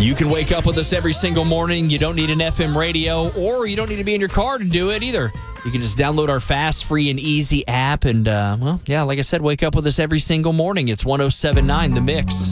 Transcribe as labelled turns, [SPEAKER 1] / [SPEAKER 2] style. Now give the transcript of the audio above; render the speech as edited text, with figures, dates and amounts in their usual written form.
[SPEAKER 1] You can wake up with us every single morning. You don't need an FM radio, or you don't need to be in your car to do it either. You can just download our fast, free, and easy app. And, like I said, wake up with us every single morning. It's 107.9 The Mix.